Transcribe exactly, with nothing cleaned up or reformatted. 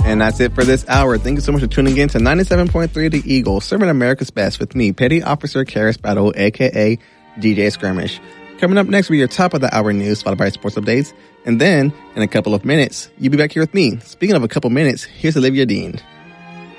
And that's it for this hour. Thank you so much for tuning in to ninety-seven point three The Eagle, serving America's best with me, Petty Officer Karis Battle, a k a. D J Skirmish. Coming up next will be your top of the hour news, followed by sports updates. And then, in a couple of minutes, you'll be back here with me. Speaking of a couple minutes, here's Olivia Dean.